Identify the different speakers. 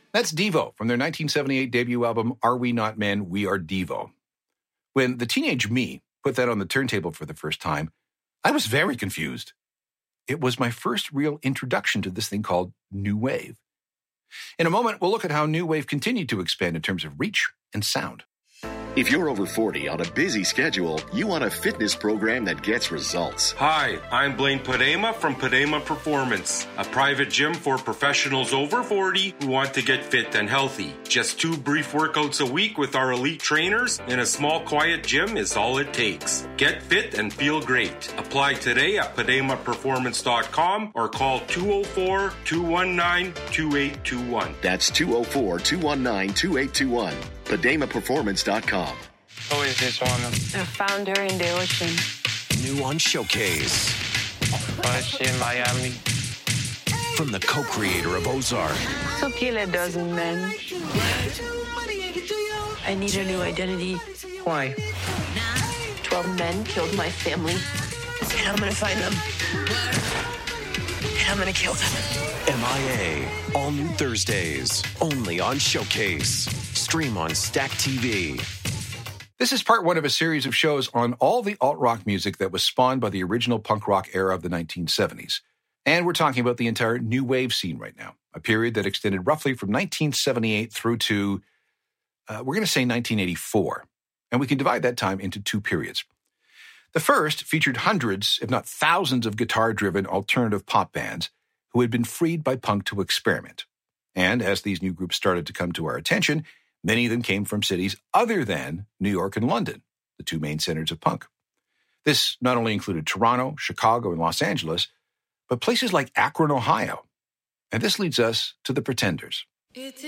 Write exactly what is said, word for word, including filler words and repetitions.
Speaker 1: That's Devo from their nineteen seventy-eight debut album, Are We Not Men, We Are Devo. When the teenage me put that on the turntable for the first time, I was very confused. It was my first real introduction to this thing called New Wave. In a moment, we'll look at how New Wave continued to expand in terms of reach and sound.
Speaker 2: If you're over forty on a busy schedule, you want a fitness program that gets results.
Speaker 3: Hi, I'm Blaine Padema from Padema Performance, a private gym for professionals over forty who want to get fit and healthy. Just two brief workouts a week with our elite trainers in a small, quiet gym is all it takes. Get fit and feel great. Apply today at padema performance dot com or call two oh four, two one nine, two eight two one.
Speaker 2: That's two oh four, two one nine, two eight two one. padema performance dot com.
Speaker 4: Who is this woman?
Speaker 5: A founder in the ocean.
Speaker 6: New on Showcase.
Speaker 4: Was she in Miami?
Speaker 6: From the co-creator of Ozark.
Speaker 5: To kill a dozen men. I need a new identity.
Speaker 4: Why?
Speaker 5: Twelve men killed my family. And I'm gonna find them. And I'm gonna kill them.
Speaker 6: M I A. All new Thursdays. Only on Showcase. Stream on Stack T V.
Speaker 1: This is part one of a series of shows on all the alt-rock music that was spawned by the original punk rock era of the nineteen seventies. And we're talking about the entire New Wave scene right now, a period that extended roughly from nineteen seventy-eight through to, uh, we're going to say nineteen eighty-four. And we can divide that time into two periods. The first featured hundreds, if not thousands, of guitar-driven alternative pop bands who had been freed by punk to experiment. And as these new groups started to come to our attention, many of them came from cities other than New York and London, the two main centers of punk. This not only included Toronto, Chicago, and Los Angeles, but places like Akron, Ohio. And this leads us to the Pretenders.
Speaker 7: It's